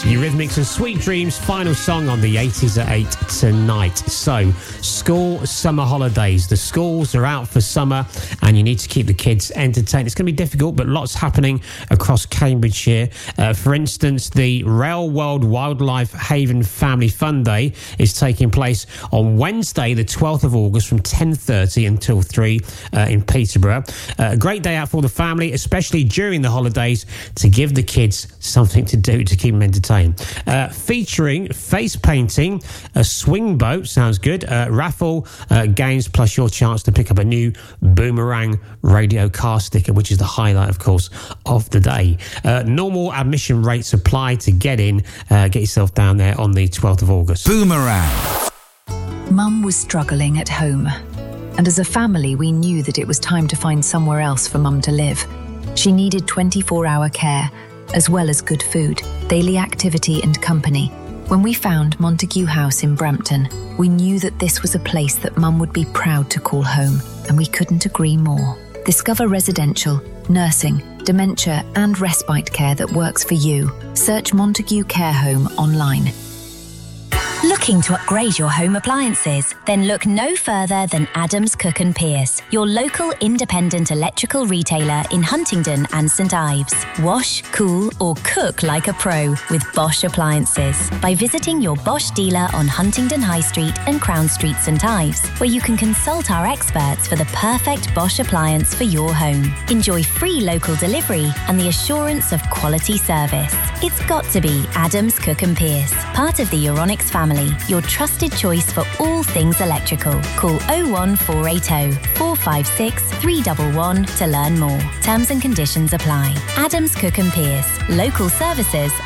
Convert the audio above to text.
Eurythmics and Sweet Dreams, final song on the 80s at 8 tonight. So, school summer holidays. The schools are out for summer and you need to keep the kids entertained. It's going to be difficult, but lots happening across Cambridgeshire. For instance, the Rail World Wildlife Haven Family Fun Day is taking place on Wednesday, the 12th of August from 10:30 until 3 in Peterborough. A great day out for the family, especially during the holidays, to give the kids something to do to keep them entertained. Featuring face painting, a swing boat, sounds good, raffle games, plus your chance to pick up a new Boomerang radio car sticker, which is the highlight, of course, of the day. Normal admission rates apply to get in. Get yourself down there on the 12th of August. Boomerang. Mum was struggling at home, and as a family we knew that it was time to find somewhere else for Mum to live. She needed 24-hour care, as well as good food, daily activity and company. When we found Montague House in Brampton, we knew that this was a place that Mum would be proud to call home, and we couldn't agree more. Discover residential, nursing, dementia and respite care that works for you. Search Montague Care Home online. Looking to upgrade your home appliances? Then look no further than Adams Cook & Pierce, your local independent electrical retailer in Huntingdon and St Ives. Wash, cool or cook like a pro with Bosch appliances by visiting your Bosch dealer on Huntingdon High Street and Crown Street St Ives, where you can consult our experts for the perfect Bosch appliance for your home. Enjoy free local delivery and the assurance of quality service. It's got to be Adams Cook & Pierce, part of the Euronics family, your trusted choice for all things electrical. Call 01480 456 311 to learn more. Terms and conditions apply. Adams Cook & Pierce. Local services